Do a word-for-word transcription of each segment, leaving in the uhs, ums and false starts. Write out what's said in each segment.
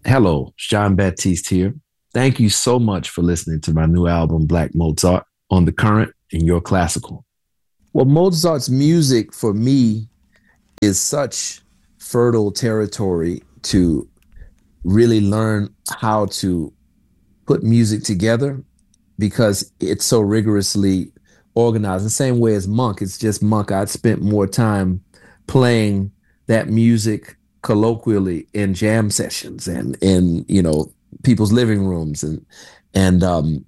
Hello, Jean Baptiste here. Thank you so much for listening to my new album, Black Mozart, on the current and your classical. Well, Mozart's music for me is such fertile territory to really learn how to put music together because it's so rigorously organized. The same way as Monk, it's just Monk. I'd spent more time playing that music colloquially in jam sessions and in, you know, people's living rooms. And and um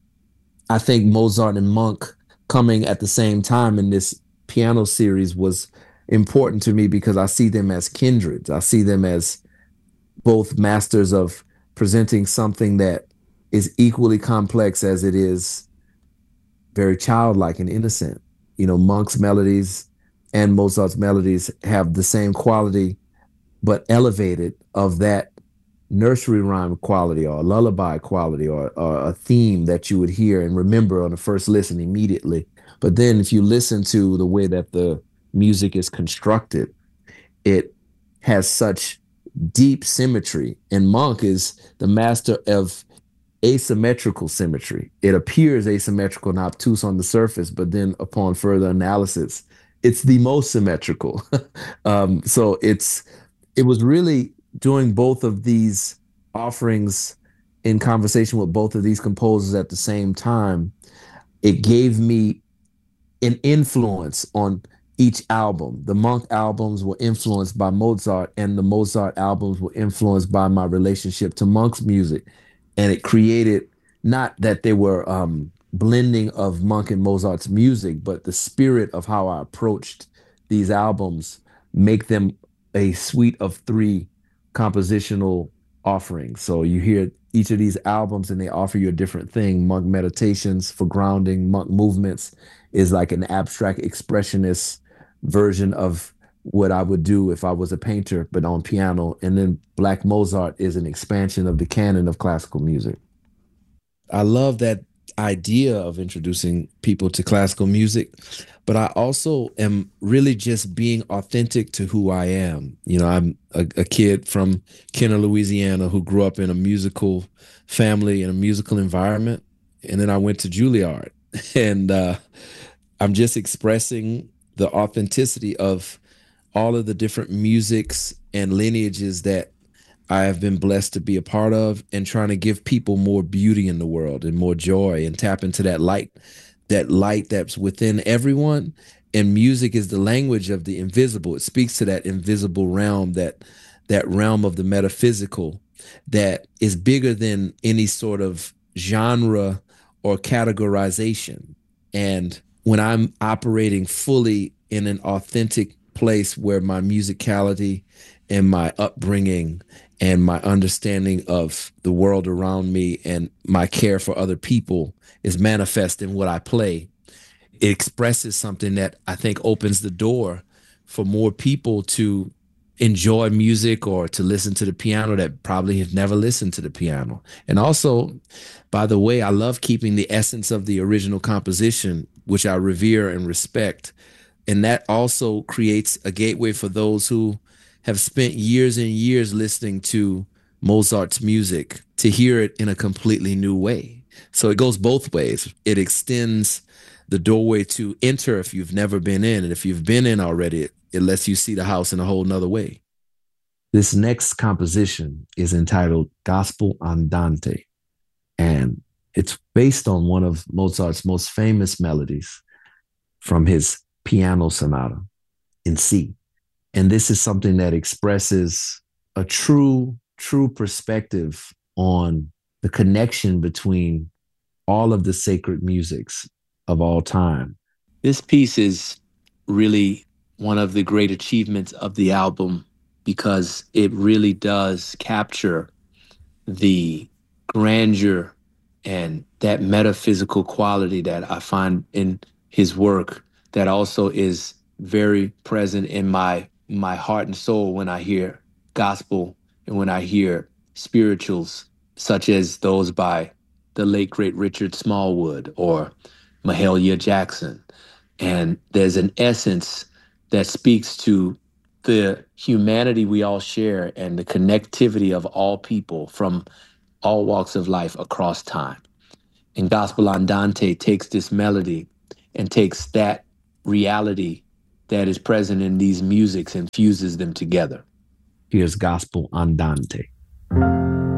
I think Mozart and Monk coming at the same time in this piano series was important to me because I see them as kindreds. I see them as both masters of presenting something that is equally complex as it is very childlike and innocent. You know, Monk's melodies and Mozart's melodies have the same quality, but elevated of that nursery rhyme quality or a lullaby quality or, or a theme that you would hear and remember on the first listen immediately. But then if you listen to the way that the music is constructed, it has such deep symmetry. And Monk is the master of asymmetrical symmetry. It appears asymmetrical and obtuse on the surface, but then upon further analysis, it's the most symmetrical. um, so it's it was really doing both of these offerings in conversation with both of these composers at the same time. It gave me an influence on each album. The Monk albums were influenced by Mozart, and the Mozart albums were influenced by my relationship to Monk's music. And it created not that they were um, blending of Monk and Mozart's music, but the spirit of how I approached these albums make them a suite of three compositional offerings. So you hear each of these albums and they offer you a different thing. Monk Meditations for grounding, Monk Movements is like an abstract expressionist version of what I would do if I was a painter, but on piano. And then Black Mozart is an expansion of the canon of classical music. I love that idea of introducing people to classical music, but I also am really just being authentic to who I am. You know, I'm a, a kid from Kenner, Louisiana, who grew up in a musical family in a musical environment. And then I went to Juilliard and uh, I'm just expressing the authenticity of all of the different musics and lineages that I have been blessed to be a part of and trying to give people more beauty in the world and more joy and tap into that light, that light that's within everyone. And music is the language of the invisible. It speaks to that invisible realm, that that realm of the metaphysical that is bigger than any sort of genre or categorization. And when I'm operating fully in an authentic place where my musicality and my upbringing and my understanding of the world around me and my care for other people is manifest in what I play, it expresses something that I think opens the door for more people to enjoy music or to listen to the piano that probably have never listened to the piano. And also, by the way, I love keeping the essence of the original composition, which I revere and respect. And that also creates a gateway for those who have spent years and years listening to Mozart's music to hear it in a completely new way. So it goes both ways. It extends the doorway to enter if you've never been in. And if you've been in already, it, it lets you see the house in a whole nother way. This next composition is entitled Gospel Andante, and it's based on one of Mozart's most famous melodies from his piano sonata in C. And this is something that expresses a true, true perspective on the connection between all of the sacred musics of all time. This piece is really one of the great achievements of the album because it really does capture the grandeur and that metaphysical quality that I find in his work that also is very present in my my heart and soul when I hear gospel and when I hear spirituals such as those by the late great Richard Smallwood or Mahalia Jackson. And there's an essence that speaks to the humanity we all share and the connectivity of all people from all walks of life across time. And Gospel Andante takes this melody and takes that reality that is present in these musics and fuses them together. Here's Gospel Andante.